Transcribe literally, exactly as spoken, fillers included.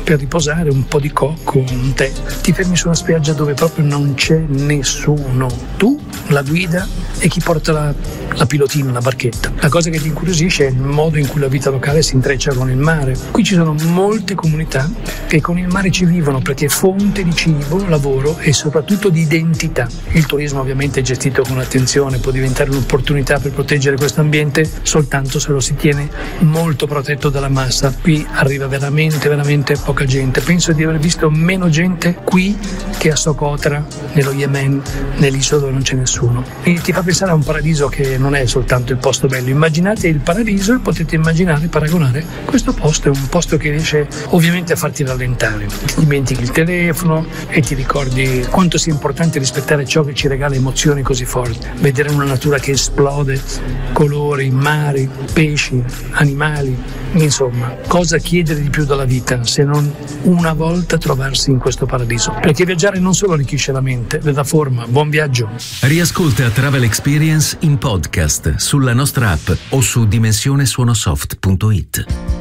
per riposare, un po' di cocco, un tè. Ti fermi su una spiaggia dove proprio non c'è nessuno, tu, la guida e chi porta la, la pilotina, la barchetta. La cosa che ti incuriosisce è il modo in cui la vita locale si intreccia con il mare. Qui ci sono molte comunità che con il mare ci vivono perché è fonte di cibo, lavoro e soprattutto di identità. Il turismo ovviamente è gestito con attenzione, può diventare un'opportunità per proteggere questo ambiente soltanto se lo si tiene molto protetto dalla massa. Qui arriva veramente, veramente poca gente. Penso di aver visto meno gente qui che a Socotra, nello Yemen, nell'isola dove non c'è nessuno. E ti fa pensare a un paradiso che non è soltanto il posto bello. Immaginate il paradiso e potete immaginare, paragonare questo posto. È un posto che riesce ovviamente a farti rallentare. Ti dimentichi il telefono e ti ricordi quanto sia importante rispettare ciò che ci regala emozioni così forti. Vedere una natura che esplode, colori, mari, pesci, animali, insomma, cosa chiedere di più dalla vita se non una volta trovarsi in questo paradiso? Perché viaggiare non solo arricchisce la mente, le dà forma. Buon viaggio. Riascolta Travel Experience in podcast sulla nostra app o su dimensione suonosoft punto it.